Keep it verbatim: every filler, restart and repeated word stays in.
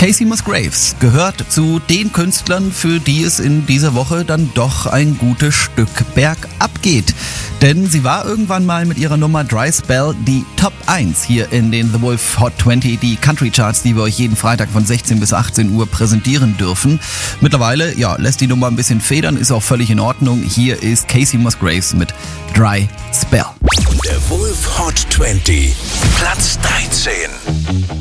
Kacey Musgraves gehört zu den Künstlern, für die es in dieser Woche dann doch ein gutes Stück bergab geht. Denn sie war irgendwann mal mit ihrer Nummer Dry Spell die Top eins hier in den The Wolf Hot zwanzig, die Country Charts, die wir euch jeden Freitag von sechzehn bis achtzehn Uhr präsentieren dürfen. Mittlerweile, ja, lässt die Nummer ein bisschen federn, ist auch völlig in Ordnung. Hier ist Kacey Musgraves mit Dry Spell. Der Wolf Hot zwanzig, Platz dreizehn.